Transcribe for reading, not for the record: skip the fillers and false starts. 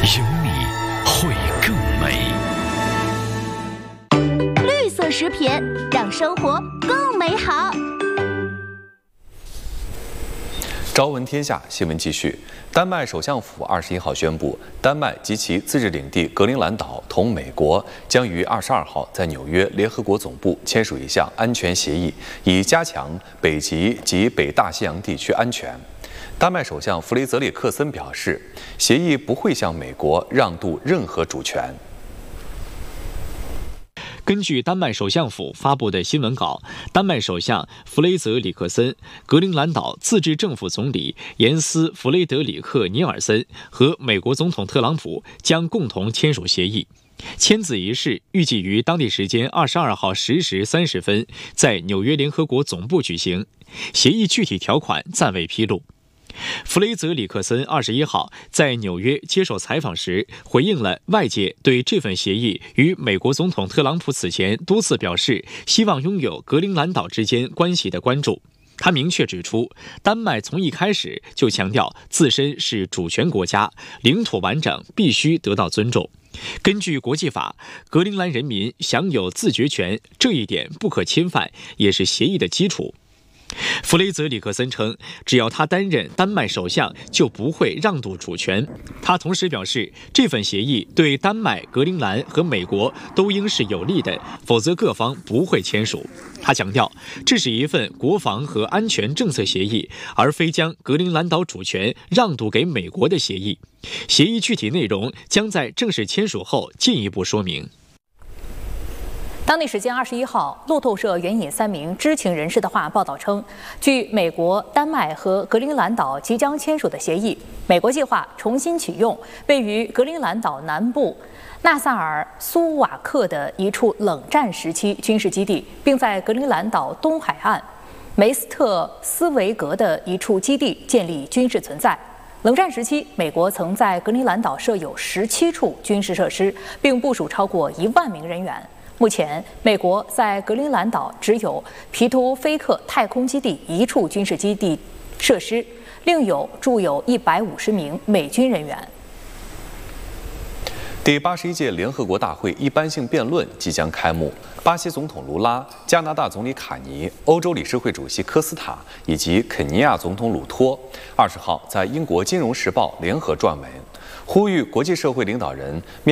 有你会更美。 绿色食品让生活更美好。 朝闻天下新闻继续。丹麦首相府21号宣布，丹麦及其自治领地格陵兰岛同美国将于22号在纽约联合国总部签署一项安全协议，以加强北极及北大西洋地区安全。丹麦首相弗雷泽里克森表示，协议不会向美国让渡任何主权。 根据丹麦首相府发布的新闻稿，丹麦首相弗雷泽里克森、格陵兰岛自治政府总理严斯·弗雷德里克·尼尔森和美国总统特朗普将共同签署协议。签字仪式预计于当地时间22号10时30分在纽约联合国总部举行。协议具体条款暂未披露。弗雷泽里克森21号在纽约接受采访时，回应了外界对这份协议与美国总统特朗普此前多次表示希望拥有格陵兰岛之间关系的关注。他明确指出，丹麦从一开始就强调自身是主权国家，领土完整必须得到尊重。根据国际法，格陵兰人民享有自决权，这一点不可侵犯，也是协议的基础。弗雷泽里克森称，只要他担任丹麦首相，就不会让渡主权。他同时表示，这份协议对丹麦、格陵兰和美国都应是有利的，否则各方不会签署。他强调，这是一份国防和安全政策协议，而非将格陵兰岛主权让渡给美国的协议。协议具体内容将在正式签署后进一步说明。 当地时间21号，路透社援引3名知情人士的话报道称，据美国、丹麦和格陵兰岛即将签署的协议，美国计划重新启用位于格陵兰岛南部纳萨尔苏瓦克的一处冷战时期军事基地，并在格陵兰岛东海岸梅斯特斯维格的一处基地建立军事存在。冷战时期，美国曾在格陵兰岛设有17处军事设施，并部署超过1万名人员。目前，美国在格陵兰岛只有皮图菲克太空基地1处军事基地设施，另驻有150名美军人员。 第81届联合国大会一般性辩论即将开幕，巴西总统卢拉、加拿大总理卡尼、欧洲理事会主席科斯塔以及肯尼亚总统鲁托20号在英国《金融时报》联合撰文，呼吁国际社会领导人面